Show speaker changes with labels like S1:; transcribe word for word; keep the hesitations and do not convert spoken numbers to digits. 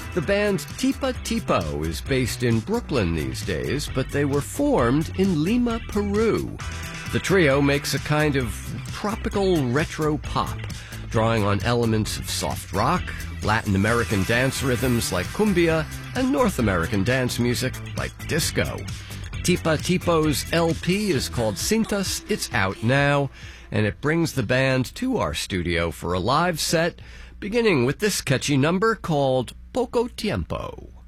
S1: The band Tipa Tipo is based in Brooklyn these days, but they were formed in Lima, Peru. The trio makes a kind of tropical retro pop, drawing on elements of soft rock, Latin American dance rhythms like cumbia, and North American dance music like disco. Tipa Tipo's L P is called Cintas. It's out now, and it brings the band to our studio for a live set, beginning with this catchy number called Poco Tiempo.